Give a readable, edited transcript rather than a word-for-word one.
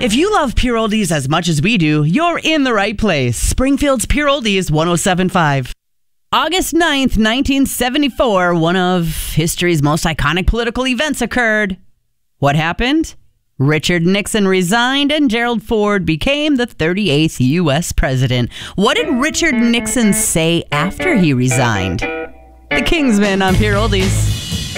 If you love Pure Oldies as much as we do, you're in the right place. Springfield's Pure Oldies 107.5. August 9th, 1974, one of history's most iconic political events occurred. What happened? Richard Nixon resigned and Gerald Ford became the 38th U.S. president. What did Richard Nixon say after he resigned? The Kingsmen on Pure Oldies.